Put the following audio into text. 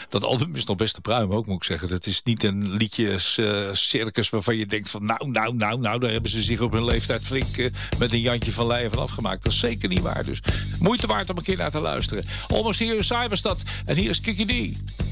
Dat album is nog best te pruim ook, moet ik zeggen. Dat is niet een liedjes waarvan je denkt van nou, daar hebben ze zich op hun leeftijd flink met een Jantje van Leijen van afgemaakt. Dat is zeker niet waar. Dus moeite waard om een keer naar te luisteren. Almost Here Is I was dat. En hier is Kiki D.